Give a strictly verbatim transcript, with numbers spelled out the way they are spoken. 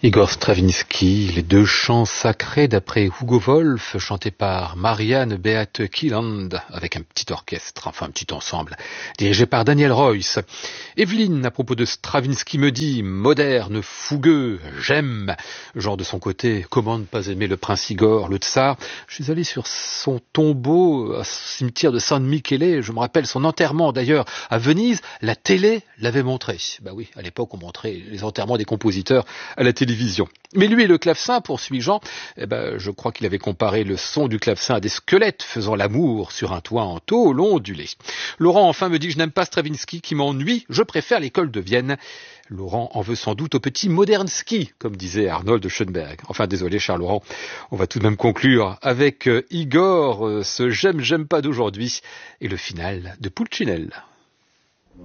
Igor Stravinsky, les deux chants sacrés d'après Hugo Wolf, chantés par Marianne Beate Kielland, avec un petit orchestre, enfin un petit ensemble, dirigé par Daniel Royce. Evelyne, à propos de Stravinsky, me dit, moderne, fougueux, j'aime. Genre de son côté, comment ne pas aimer le prince Igor, le tsar. Je suis allé sur son tombeau, au cimetière de San Michele, je me rappelle son enterrement d'ailleurs à Venise, la télé l'avait montré. Bah oui, à l'époque on montrait les enterrements des compositeurs à la télévision. Mais lui et le clavecin, poursuit Jean, eh ben, je crois qu'il avait comparé le son du clavecin à des squelettes faisant l'amour sur un toit en tôle ondulé. Laurent enfin me dit que je n'aime pas Stravinsky, qui m'ennuie, je préfère l'école de Vienne. Laurent en veut sans doute au petit Modernski, comme disait Arnold Schoenberg. Enfin, désolé, cher Laurent, on va tout de même conclure avec Igor, ce j'aime, j'aime pas d'aujourd'hui, et le final de Pulcinella.